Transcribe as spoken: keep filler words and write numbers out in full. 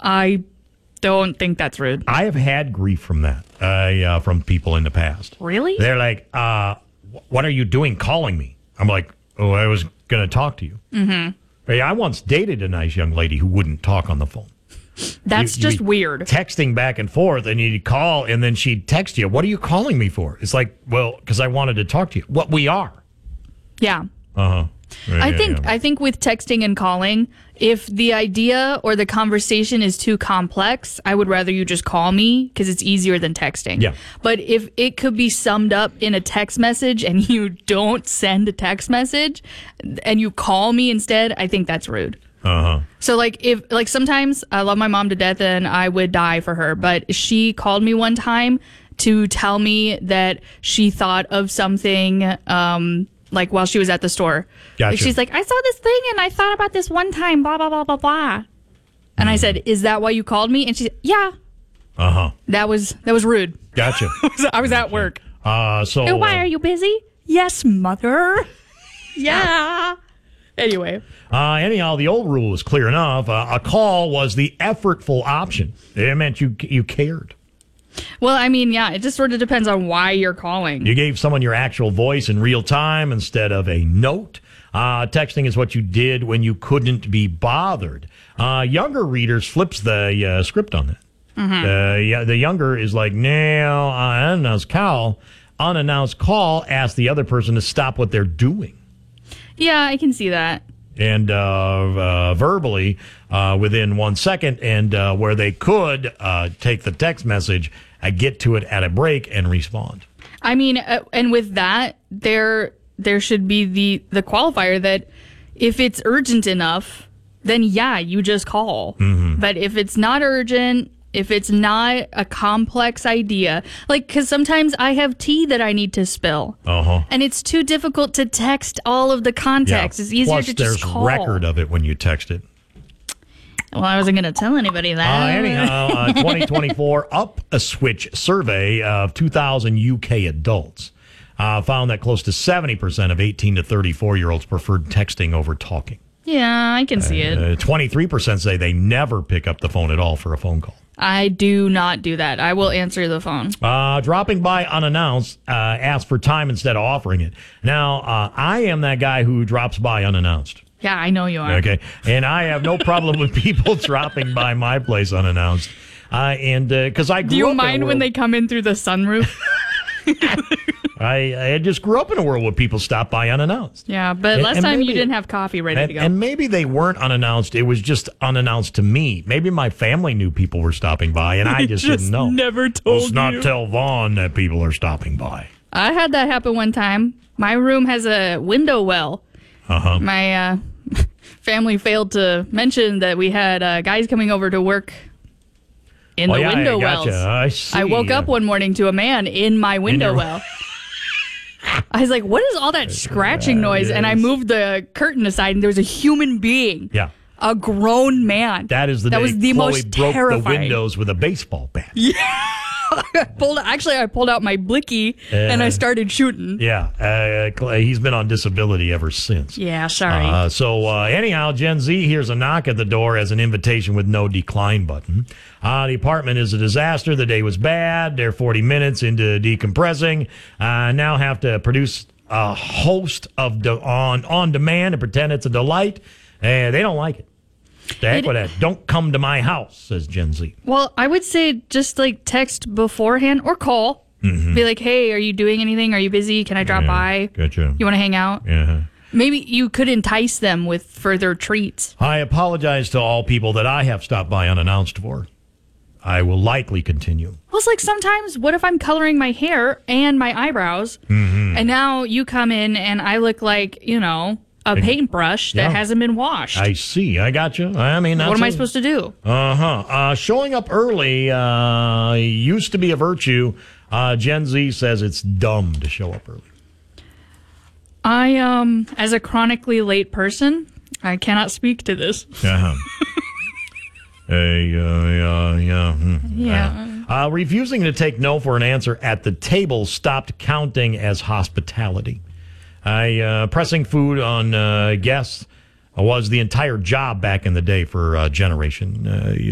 I don't think that's rude. I have had grief from that, uh, uh, from people in the past. Really? They're like, uh, what are you doing calling me? I'm like, oh, I was going to talk to you. Mm-hmm. Hey, I once dated a nice young lady who wouldn't talk on the phone. That's you, just you weird. Texting back and forth, and you'd call, and then she'd text you, what are you calling me for? It's like, well, because I wanted to talk to you. What we are. Yeah. Uh-huh. Yeah, I yeah, think yeah. I think with texting and calling, if the idea or the conversation is too complex, I would rather you just call me because it's easier than texting. Yeah. But if it could be summed up in a text message and you don't send a text message and you call me instead, I think that's rude. Uh-huh. So like if like sometimes I love my mom to death and I would die for her, but she called me one time to tell me that she thought of something um like while she was at the store. Gotcha. Like she's like, I saw this thing and I thought about this one time, blah, blah, blah, blah, blah. And I said, is that why you called me? And she said, yeah. Uh-huh. That was that was rude. Gotcha. I was at work. Uh, so And why uh, are you busy? Yes, mother. Yeah. Anyway. Uh, anyhow, the old rule was clear enough. Uh, a call was the effortful option. It meant you you cared. Well, I mean, yeah, it just sort of depends on why you're calling. You gave someone your actual voice in real time instead of a note. Uh, texting is what you did when you couldn't be bothered. Uh, younger readers flips the uh, script on that. Mm-hmm. Uh, yeah, the younger is like, no, uh, unannounced call, unannounced call, ask the other person to stop what they're doing. Yeah, I can see that. And uh, uh, verbally uh, within one second, and uh, where they could uh, take the text message, uh, get to it at a break and respond. I mean, uh, and with that, there there should be the, the qualifier that if it's urgent enough, then yeah, you just call. Mm-hmm. But if it's not urgent, if it's not a complex idea, like, because sometimes I have tea that I need to spill. Uh-huh. And it's too difficult to text all of the context. Yeah. It's easier Plus, to just call. there's record of it when you text it. Well, I wasn't going to tell anybody that. Uh, anyhow, uh, twenty twenty-four Up a Switch survey of two thousand U K adults uh, found that close to seventy percent of eighteen to thirty-four-year-olds preferred texting over talking. Yeah, I can see it. Uh, twenty-three percent say they never pick up the phone at all for a phone call. I do not do that. I will answer the phone. Uh, dropping by unannounced, uh, ask for time instead of offering it. Now, uh, I am that guy who drops by unannounced. Yeah, I know you are. Okay. And I have no problem with people dropping by my place unannounced. Uh, and because uh, I grew Do you up in a mind when world- they come in through the sunroof? I, I just grew up in a world where people stop by unannounced. Yeah, but And- last and time maybe- you didn't have coffee ready And, to go. and maybe they weren't unannounced. It was just unannounced to me. Maybe my family knew people were stopping by, and I just, didn't know. Never told Let's not you. tell Vaughn that people are stopping by. I had that happen one time. My room has a window well. Uh-huh. My uh, family failed to mention that we had uh, guys coming over to work in Oh, the yeah, window I gotcha. wells. I see. I woke up one morning to a man in my window your- well. I was like, what is all that scratching noise? And I moved the curtain aside, and there was a human being. Yeah. A grown man. That is the that day was the Chloe most broke terrifying. the windows with a baseball bat. Yeah. I pulled, actually, I pulled out my blicky and I started shooting. Yeah, uh, Clay, he's been on disability ever since. Yeah, sorry. Uh, so uh, anyhow, Gen Z hears a knock at the door as an invitation with no decline button. Uh, the apartment is a disaster. The day was bad. They're forty minutes into decompressing. Uh, now have to produce a host of de- on on demand and pretend it's a delight. Uh, they don't like it. The heck It- with that. Don't come to my house, says Gen Z. Well, I would say just like text beforehand or call. Mm-hmm. Be like, hey, are you doing anything? Are you busy? Can I drop Yeah, by? gotcha. You want to hang out? Yeah. Maybe you could entice them with further treats. I apologize to all people that I have stopped by unannounced for. I will likely continue. Well, it's like sometimes, what if I'm coloring my hair and my eyebrows, Mm-hmm. and now you come in and I look like, you know, a paintbrush that Yeah. hasn't been washed? I see. I got you. I mean, that's what am I a- supposed to do? Uh-huh. Uh Showing up early uh, used to be a virtue. Uh, Gen Z says it's dumb to show up early. I, um, as a chronically late person, I cannot speak to this. Uh-huh. Hey, uh, yeah, yeah. hmm. Yeah. Uh, refusing to take no for an answer at the table stopped counting as hospitality. I uh, pressing food on uh, guests was the entire job back in the day for uh, Generation. Uh,